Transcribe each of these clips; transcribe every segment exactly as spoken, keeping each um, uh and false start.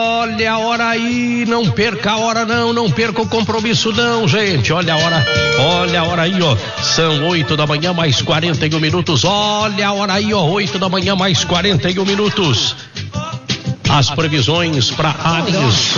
Olha a hora aí, não perca a hora não, não perca o compromisso não, gente. Olha a hora, olha a hora aí, ó. São oito da manhã mais quarenta e um minutos. Olha a hora aí, ó. Oito da manhã mais quarenta e um minutos. As previsões para Áries,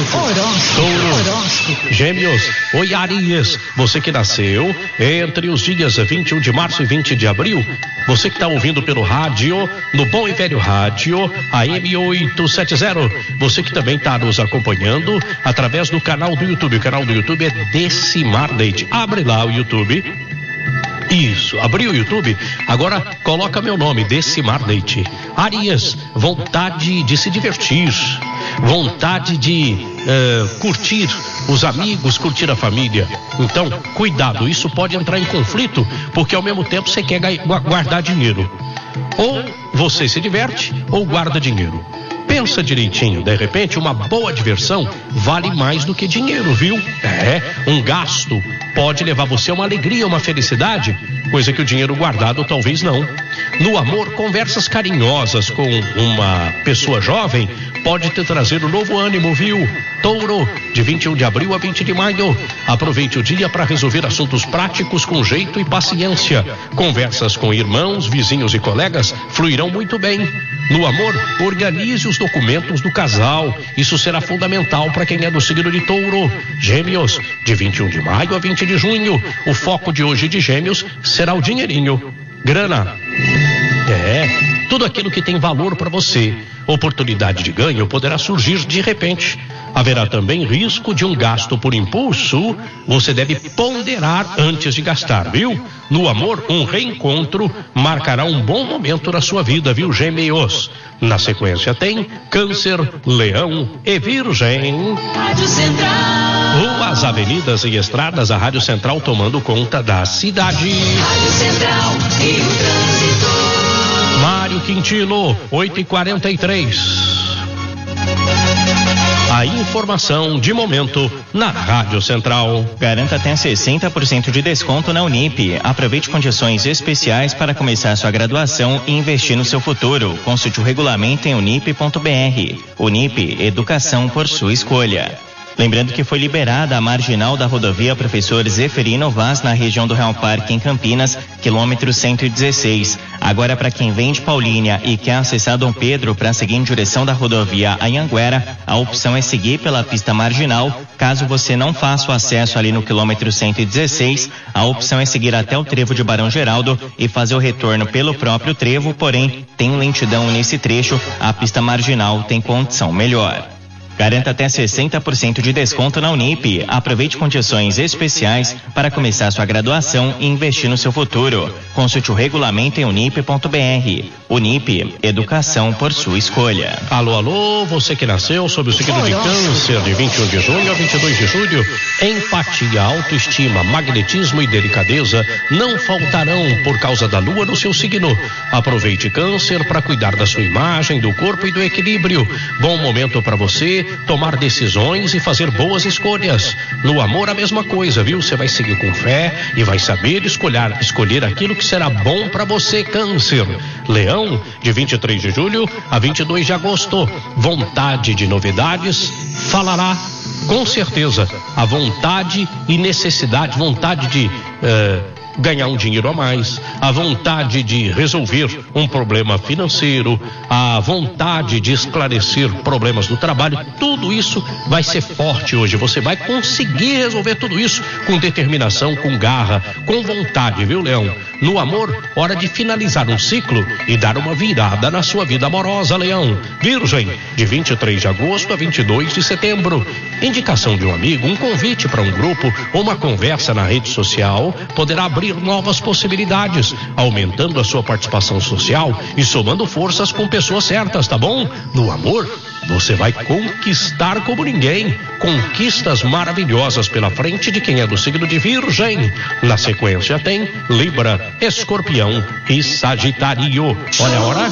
Touro, Gêmeos. Oi, Áries, você que nasceu entre os dias vinte e um de março e vinte de abril, você que está ouvindo pelo rádio, no Bom e Velho Rádio, A M oitocentos e setenta, você que também está nos acompanhando através do canal do YouTube. O canal do YouTube é Decimar Leite. Abre lá o YouTube. Isso, abriu o YouTube, agora coloca meu nome, Decimar Leite. Áries, vontade de se divertir, vontade de uh, curtir os amigos, curtir a família. Então, cuidado, isso pode entrar em conflito, porque ao mesmo tempo você quer guardar dinheiro. Ou você se diverte, ou guarda dinheiro. Pensa direitinho, de repente uma boa diversão vale mais do que dinheiro, viu? É, um gasto pode levar você a uma alegria, uma felicidade, coisa que o dinheiro guardado talvez não. No amor, conversas carinhosas com uma pessoa jovem pode te trazer um novo ânimo, viu? Touro, de vinte e um de abril a vinte de maio, aproveite o dia para resolver assuntos práticos com jeito e paciência. Conversas com irmãos, vizinhos e colegas fluirão muito bem. No amor, organize os documentos do casal. Isso será fundamental para quem é do signo de Touro. Gêmeos, de vinte e um de maio a vinte de junho. O foco de hoje de Gêmeos será o dinheirinho. Grana. É, tudo aquilo que tem valor para você. Oportunidade de ganho poderá surgir de repente. Haverá também risco de um gasto por impulso. Você deve ponderar antes de gastar, viu? No amor, um reencontro marcará um bom momento na sua vida, viu, Gêmeos? Na sequência tem Câncer, Leão e Virgem. Rádio Central. Ruas, avenidas e estradas, a Rádio Central tomando conta da cidade. Rádio Central e o trânsito. Mário Quintino, oito e quarenta e três. A informação de momento na Rádio Central. Garanta até sessenta por cento de desconto na Unip. Aproveite condições especiais para começar sua graduação e investir no seu futuro. Consulte o regulamento em unip ponto br. Unip, educação por sua escolha. Lembrando que foi liberada a marginal da rodovia Professor Zeferino Vaz na região do Real Parque em Campinas, quilômetro cento e dezesseis. Agora, para quem vem de Paulínia e quer acessar Dom Pedro para seguir em direção da rodovia Anhanguera, a opção é seguir pela pista marginal. Caso você não faça o acesso ali no quilômetro cento e dezesseis, a opção é seguir até o trevo de Barão Geraldo e fazer o retorno pelo próprio trevo, porém tem lentidão nesse trecho, a pista marginal tem condição melhor. Garanta até sessenta por cento de desconto na Unip. Aproveite condições especiais para começar sua graduação e investir no seu futuro. Consulte o regulamento em unip ponto br. Unip, educação por sua escolha. Alô, alô, você que nasceu sob o signo de Câncer, de vinte e um de junho a vinte e dois de julho. Empatia, autoestima, magnetismo e delicadeza não faltarão por causa da lua no seu signo. Aproveite Câncer para cuidar da sua imagem, do corpo e do equilíbrio. Bom momento para você tomar decisões e fazer boas escolhas. No amor, a mesma coisa, viu? Você vai seguir com fé e vai saber escolher, escolher aquilo que será bom para você, Câncer. Leão, de vinte e três de julho a vinte e dois de agosto. Vontade de novidades falará com certeza. A vontade e necessidade, vontade de uh, ganhar um dinheiro a mais, a vontade de resolver um problema financeiro, a vontade de esclarecer problemas do trabalho, tudo isso vai ser forte hoje. Você vai conseguir resolver tudo isso com determinação, com garra, com vontade, viu, Leão? No amor, hora de finalizar um ciclo e dar uma virada na sua vida amorosa, Leão. Virgem, de vinte e três de agosto a vinte e dois de setembro. Indicação de um amigo, um convite para um grupo ou uma conversa na rede social poderá abrir novas possibilidades, aumentando a sua participação social e somando forças com pessoas certas, tá bom? No amor, você vai conquistar como ninguém. Conquistas maravilhosas pela frente de quem é do signo de Virgem. Na sequência tem Libra, Escorpião e Sagitário. Olha a hora.